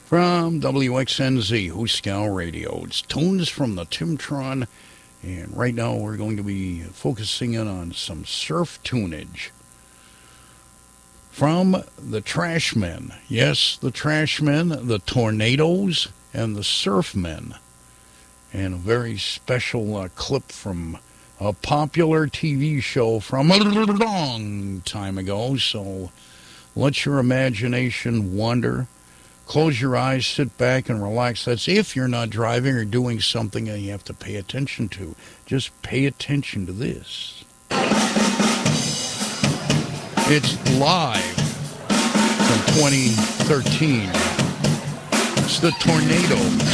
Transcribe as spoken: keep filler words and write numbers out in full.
From W X N Z, Hooskow Radio. It's Tunes from the Timtron, and right now we're going to be focusing in on some surf tunage. From the Trashmen. Yes, the Trashmen, the Tornadoes, and the Surfmen. And a very special uh, clip from a popular T V show from a long time ago, so let your imagination wander. Close your eyes, sit back, and relax. That's if you're not driving or doing something that you have to pay attention to. Just pay attention to this. It's live from twenty thirteen. It's the Tornadoes.